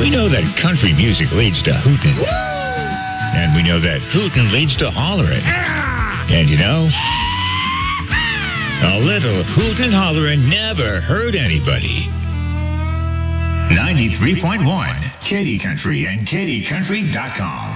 We know that country music leads to hootin'. And we know that hootin' leads to hollering. And you know, a little hootin' hollering never hurt anybody. 93.1 Katy Country and KatyCountry.com.